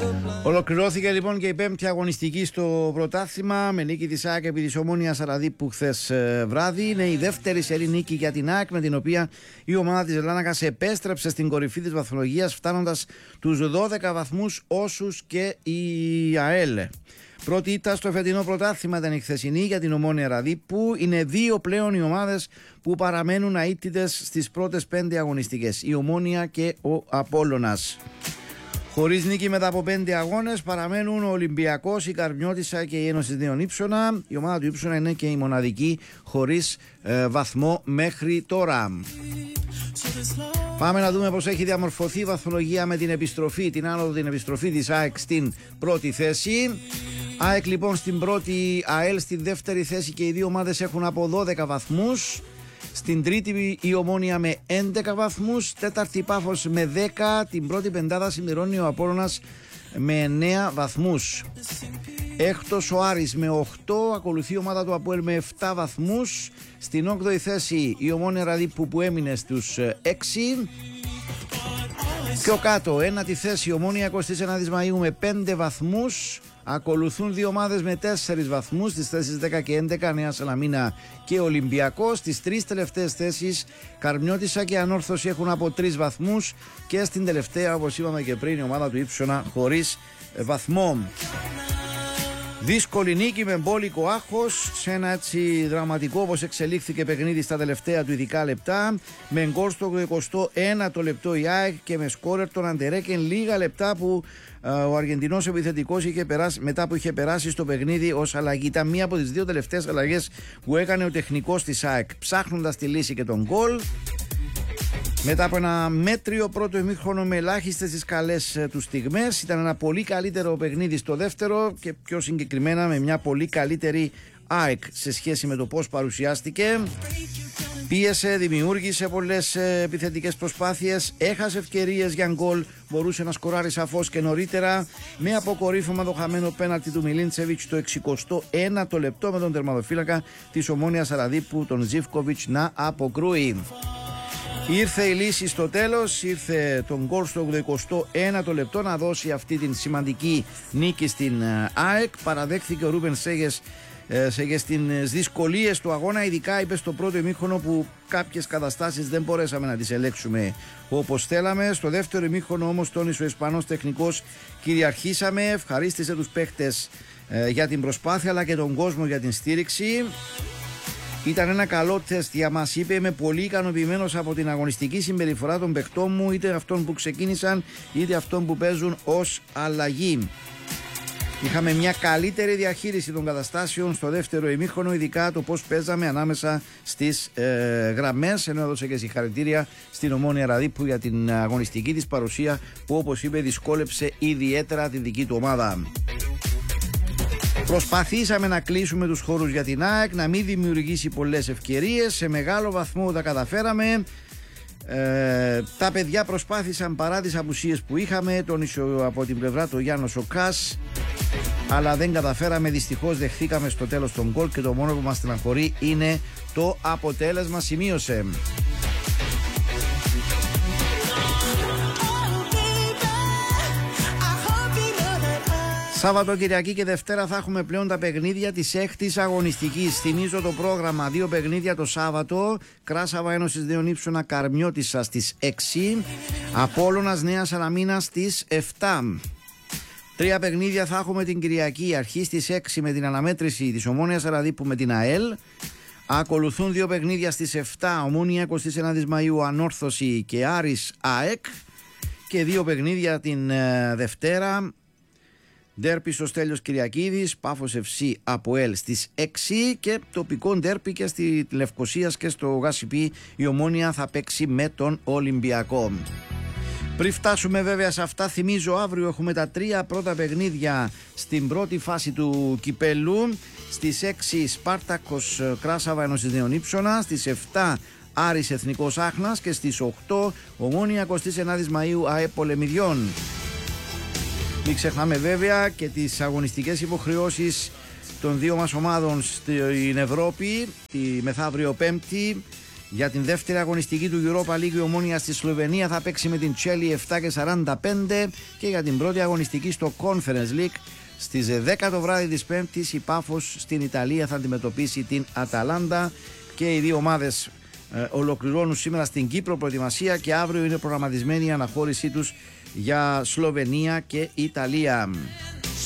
Ολοκληρώθηκε λοιπόν και η πέμπτη αγωνιστική στο πρωτάθλημα με νίκη της ΑΕΚ επί της Ομόνοιας Αραδίππου χθες βράδυ. Είναι η δεύτερη σερί νίκη για την ΑΕΚ, με την οποία η ομάδα της Λάνακας επέστρεψε στην κορυφή της βαθμολογίας, φτάνοντας τους 12 βαθμούς όσους και η ΑΕΛ. Πρώτη ήττα στο φετινό πρωτάθλημα ήταν η χθεσινή για την Ομόνια Αραδίππου. Είναι δύο πλέον οι ομάδες που παραμένουν αίτητες στις πρώτες 5 αγωνιστικές, η Ομόνια και ο Απόλλωνας. Χωρίς νίκη μετά από 5 αγώνες παραμένουν ο Ολυμπιακός, η Καρμιώτισσα και η Ένωση Νέων Ύψωνα. Η ομάδα του Ύψωνα είναι και η μοναδική χωρίς βαθμό μέχρι τώρα. Πάμε να δούμε πώς έχει διαμορφωθεί η βαθμολογία με την επιστροφή, την άνοδο, την επιστροφή της ΑΕΚ στην πρώτη θέση. ΑΕΚ λοιπόν στην πρώτη, ΑΕΛ στην δεύτερη θέση και οι δύο ομάδες έχουν από 12 βαθμούς. Στην τρίτη η Ομόνια με 11 βαθμούς, τέταρτη Πάφος με 10, την πρώτη πεντάδα συμπληρώνει ο Απόλλωνας με 9 βαθμούς. Έκτος ο Άρης με 8, ακολουθεί η ομάδα του Αποέλ με 7 βαθμούς. Στην 8η θέση η Ομόνια Αραδίππου που έμεινε στους 6. Πιο κάτω, ένατη θέση η Ομόνια 21 Μαΐου με 5 βαθμούς. Ακολουθούν δύο ομάδες με 4 βαθμούς, στις θέσεις 10 και 11, Νέα Σαλαμίνα και Ολυμπιακός. Στις τρεις τελευταίες θέσεις Καρμιώτισσα και Ανόρθωση έχουν από 3 βαθμούς και στην τελευταία, όπως είπαμε και πριν, η ομάδα του Ύψωνα χωρίς βαθμό. Δύσκολη νίκη με μπόλικο άγχος σε ένα έτσι δραματικό όπως εξελίχθηκε παιχνίδι στα τελευταία του ειδικά λεπτά, με γκολ στο 21ο λεπτό η ΑΕΚ και με σκόρερ τον Αντερέκεν λίγα λεπτά που ο Αργεντινός επιθετικός είχε περάσει, μετά που είχε περάσει στο παιχνίδι ως αλλαγή. Ήταν μία από τις δύο τελευταίες αλλαγές που έκανε ο τεχνικός της ΑΕΚ, ψάχνοντας τη λύση και τον γκολ. Μετά από ένα μέτριο πρώτο ημίχρονο με ελάχιστες τις καλές του στιγμές, ήταν ένα πολύ καλύτερο παιχνίδι στο δεύτερο και πιο συγκεκριμένα με μια πολύ καλύτερη ΑΕΚ σε σχέση με το πώς παρουσιάστηκε. Πίεσε, δημιούργησε πολλές επιθετικές προσπάθειες, έχασε ευκαιρίες για γκολ, μπορούσε να σκοράρει σαφώς και νωρίτερα, με αποκορύφωμα το χαμένο πέναλτι του Μιλίντσεβιτς το 61ο λεπτό με τον τερματοφύλακα της Ομόνοιας Αραδίππου, τον Ζίβκοβιτς, να αποκρούει. Ήρθε η λύση στο τέλος, ήρθε τον γκολ στο 81ο λεπτό να δώσει αυτή την σημαντική νίκη στην ΑΕΚ. Παραδέχθηκε ο Ρούμπεν Σέγες στις δυσκολίες του αγώνα, ειδικά είπε στο πρώτο ημίχρονο που κάποιες καταστάσεις δεν μπορέσαμε να τις ελέγξουμε όπως θέλαμε. Στο δεύτερο ημίχρονο όμως, τόνισε ο Ισπανός τεχνικός, κυριαρχήσαμε, ευχαρίστησε τους παίχτες για την προσπάθεια αλλά και τον κόσμο για την στήριξη. Ήταν ένα καλό τεστ για μας, είπε. Είμαι πολύ ικανοποιημένος από την αγωνιστική συμπεριφορά των παιχτών μου, είτε αυτών που ξεκίνησαν είτε αυτών που παίζουν ως αλλαγή. Είχαμε μια καλύτερη διαχείριση των καταστάσεων στο δεύτερο ημίχρονο, ειδικά το πώς παίζαμε ανάμεσα στις γραμμές, ενώ έδωσε και συγχαρητήρια στην Ομόνια Αραδίππου για την αγωνιστική της παρουσία που, όπως είπε, δυσκόλεψε ιδιαίτερα τη δική του ομάδα. Προσπαθήσαμε να κλείσουμε τους χώρους για την ΑΕΚ, να μην δημιουργήσει πολλές ευκαιρίες, σε μεγάλο βαθμό τα καταφέραμε. Τα παιδιά προσπάθησαν παρά τις απουσίες που είχαμε, τόνισε από την πλευρά του Γιάννος Οκάς, αλλά δεν καταφέραμε, δυστυχώς δεχθήκαμε στο τέλος τον γκολ και το μόνο που μας στεναχωρεί είναι το αποτέλεσμα, σημείωσε. Σάββατο, Κυριακή και Δευτέρα θα έχουμε πλέον τα παιχνίδια της 6ης αγωνιστικής. Θυμίζω το πρόγραμμα: 2 παιχνίδια το Σάββατο, Κράσαβα Ένωσης Νέων Ύψωνα Καρμιώτισσα στις 6, Απόλλωνας Νέα Σαλαμίνα στις 7. 3 παιχνίδια θα έχουμε την Κυριακή, αρχή στις 6 με την αναμέτρηση της Ομόνοιας Αραδίππου με την ΑΕΛ. Ακολουθούν 2 παιχνίδια στις 7, Ομόνια 21 Μαΐου Ανόρθωση και Άρης ΑΕΚ. Και 2 παιχνίδια την Δευτέρα, ντέρπι στο Στέλιος Κυριακίδης, Πάφος FC Αποέλ στις 6 και τοπικό ντέρπι και στη Λευκοσίας και στο Γασιπί η Ομόνια θα παίξει με τον Ολυμπιακό. Πριν φτάσουμε βέβαια σε αυτά, θυμίζω αύριο έχουμε τα 3 πρώτα παιχνίδια στην πρώτη φάση του κυπέλου. Στις 6 Σπάρτακος Κράσαβα Ένωσης Νέων Ύψωνα, στις 7 Άρης Εθνικός Άχνας και στις 8 Ομόνια 29 Μαΐου ΑΕ Πολεμιδιών. Μην ξεχνάμε βέβαια και τις αγωνιστικές υποχρεώσεις των δύο μας ομάδων στην Ευρώπη. Τη μεθαύριο Πέμπτη Για την δεύτερη αγωνιστική του Europa League η Ομόνοια στη Σλοβενία θα παίξει με την Τσέλι 7:45 και για την πρώτη αγωνιστική στο Conference League στις 10 το βράδυ της Πέμπτης η Πάφος στην Ιταλία θα αντιμετωπίσει την Αταλάντα και οι δύο ομάδες ολοκληρώνουν σήμερα στην Κύπρο προετοιμασία και αύριο είναι προγραμματισμένη η αναχώρησή τους για Σλοβενία και Ιταλία.